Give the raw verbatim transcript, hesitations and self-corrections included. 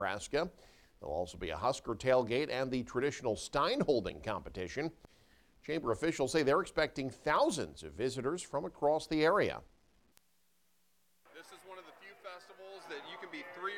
Nebraska. There'll also be a Husker tailgate and the traditional Stein holding competition. Chamber officials say they're expecting thousands of visitors from across the area. This is one of the few festivals that you can be three